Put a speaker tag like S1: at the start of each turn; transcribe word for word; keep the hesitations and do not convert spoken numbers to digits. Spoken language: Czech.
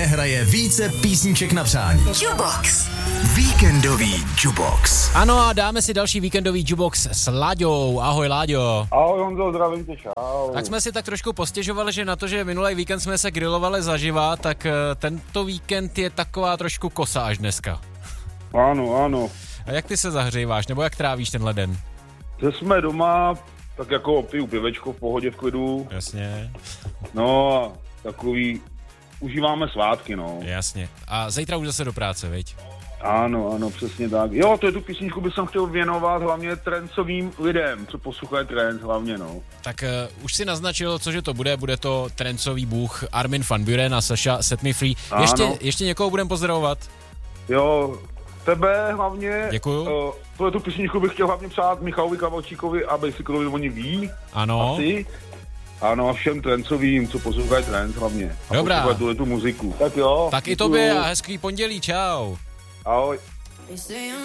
S1: nehraje více písniček na přání.
S2: Jukebox.
S1: Víkendový Jukebox.
S3: Ano a dáme si další víkendový Jukebox s Láďou. Ahoj Láďo.
S4: Ahoj Honzo, zdravím tě, čau.
S3: Tak jsme si tak trošku postěžovali, že na to, že minulý víkend jsme se grilovali zaživa, tak tento víkend je taková trošku kosa až dneska.
S4: Ano, ano.
S3: A jak ty se zahříváš, nebo jak trávíš tenhle den?
S4: Že jsme doma, tak jako piju pivečko v pohodě, v klidu.
S3: Jasně.
S4: No a takový, užíváme svátky, no.
S3: Jasně. A zítra už zase do práce, viď?
S4: Ano, ano, přesně tak. Jo, to je tu písničku, bych chtěl věnovat hlavně trencovým lidem, co poslouchají trance hlavně, no.
S3: Tak uh, už si naznačil, cože to bude, bude to trencový bůh Armin van Buuren a Sasha Set Me Free. Ještě, ještě někoho budem pozdravovat?
S4: Jo, tebe hlavně.
S3: Děkuju.
S4: Uh, tohle tu písničku bych chtěl hlavně přát Michalovi Kavalčíkovi a Basicalovi, oni ví.
S3: Ano.
S4: Asi. Ano, a všem trencovým, co poslouchají trance hlavně. A
S3: dobrá.
S4: poslouchají tuhle tu muziku. Tak jo.
S3: Tak
S4: děkuju.
S3: i tobě a hezký pondělí, čau.
S4: Ahoj.